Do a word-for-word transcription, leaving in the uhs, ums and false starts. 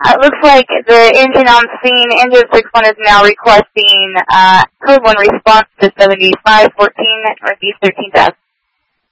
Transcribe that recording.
Uh, it looks like the engine on scene, engine six one is now requesting uh, code one response to seventy-five fourteen Northeast thirteenth Ave.